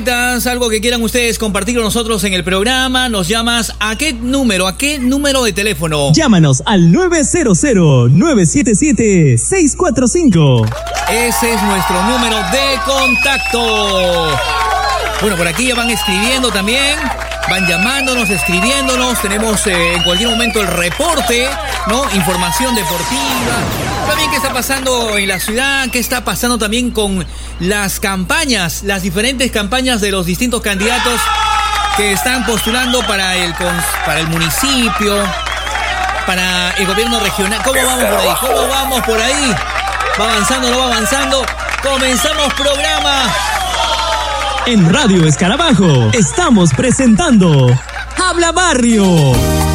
Algo que quieran ustedes compartir con nosotros en el programa, nos llamas ¿a qué número de teléfono? Llámanos al 900-977-645. Ese es nuestro número de contacto. Bueno, por aquí ya van escribiendo también, van llamándonos, escribiéndonos. Tenemos en cualquier momento el reporte, ¿no? Información deportiva. También qué está pasando en la ciudad, qué está pasando también con las campañas, las diferentes campañas de los distintos candidatos que están postulando para el municipio, para el gobierno regional. ¿Cómo vamos por ahí? ¿Va avanzando, no va avanzando? ¡Comenzamos programa! En Radio Escarabajo estamos presentando Habla Barrio.